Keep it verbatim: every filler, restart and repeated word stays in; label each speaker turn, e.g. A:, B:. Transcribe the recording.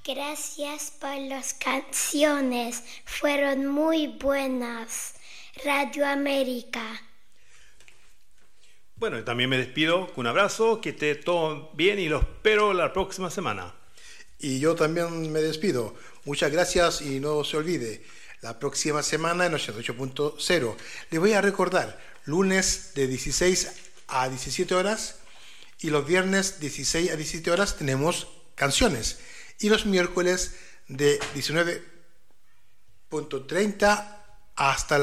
A: Gracias por las canciones, fueron muy buenas. Radio América.
B: Bueno, también me despido con un abrazo, que esté todo bien y lo espero la próxima semana.
C: Y yo también me despido. Muchas gracias y no se olvide, la próxima semana en ochenta y ocho punto cero. Les voy a recordar, lunes de dieciséis a diecisiete horas y los viernes dieciséis a diecisiete horas tenemos canciones. Y los miércoles de diecinueve punto treinta hasta la